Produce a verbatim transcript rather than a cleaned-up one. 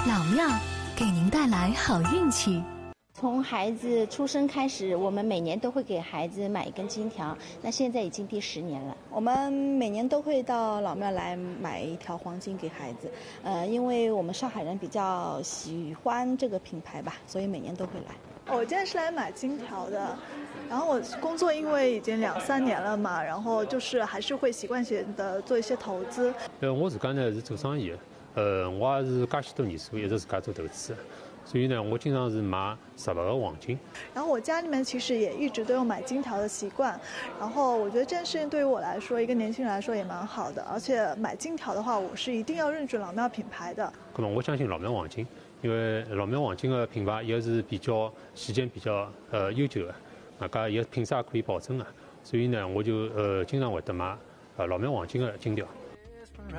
老庙给您带来好运气。 从孩子出生开始，我们每年都会给孩子买一根金条，那现在已经第十年了。 我们每年都会到老庙来买一条黄金给孩子，呃，因为我们上海人比较喜欢这个品牌吧，所以每年都会来。 我今天是来买金条的，然后我工作因为已经两三年了嘛，然后就是还是会习惯性的做一些投资。 呃，我自家呢是做生意的，呃，我也是介许多年数，一直自家做投资，所以呢，我经常是买实物的黄金。 然后我家里面其实也一直都有买金条的习惯，然后我觉得这件事情对于我来说，一个年轻人来说也蛮好的，而且买金条的话，我是一定要认准老庙品牌的。 那么我相信老庙黄金。因为老庙黄金的品牌也是比较时间比较呃悠久的，大家也品质也可以保证的，所以呢，我就呃经常会得买呃老庙黄金的金条。